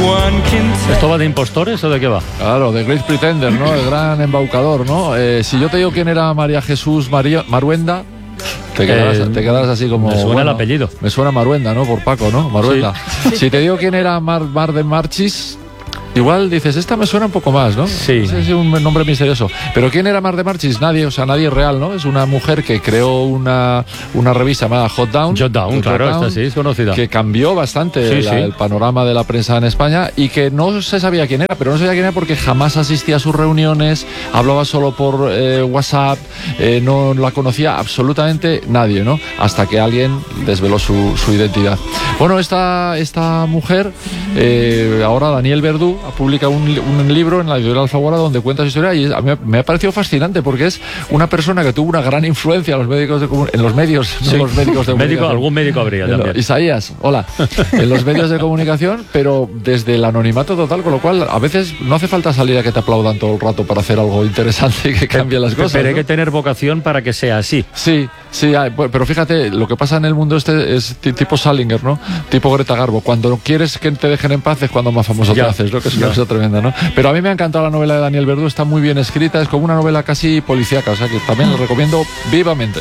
¿Esto va de impostores o de qué va? Claro, de Great Pretender, ¿no? El gran embaucador, ¿no? Si yo te digo quién era María Jesús Maruenda, te quedarás así como... Me suena el apellido. Me suena Maruenda, ¿no? Por Paco, ¿no? Maruenda. Sí. Si te digo quién era Mar de Marchis, igual dices, esta me suena un poco más, ¿no? Sí. Es un nombre misterioso. Pero ¿quién era Mar de Marchis? Nadie, o sea, nadie real, ¿no? Es una mujer que creó una revista llamada Hot Down, claro, esta sí es conocida. que cambió bastante el panorama de la prensa en España y que no se sabía quién era, pero no se sabía quién era porque jamás asistía a sus reuniones, hablaba solo por WhatsApp, no la conocía absolutamente nadie, ¿no? Hasta que alguien desveló su identidad. Bueno, esta mujer, ahora Daniel Verdú, publica un libro en la editorial Alfaguara donde cuenta su historia y a mí me ha parecido fascinante porque es una persona que tuvo una gran influencia en los medios de comunicación. Algún médico habría también. Isaías, hola. En los medios de comunicación, pero desde el anonimato total, con lo cual a veces no hace falta salir a que te aplaudan todo el rato para hacer algo interesante y que cambie las cosas. Pero hay ¿no? que tener vocación para que sea así. Sí, pero fíjate, lo que pasa en el mundo es tipo Salinger, ¿no? Tipo Greta Garbo. Cuando quieres que te dejen en paz es cuando más famoso te haces, ¿no? Que es una cosa tremenda, ¿no? Pero a mí me ha encantado la novela de Daniel Verdú, está muy bien escrita, es como una novela casi policíaca, o sea que también la recomiendo vivamente.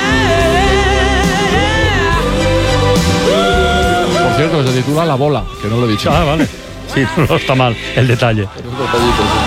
Por cierto, se titula La Bola, que no lo he dicho. Ah, vale. Sí, no está mal el detalle.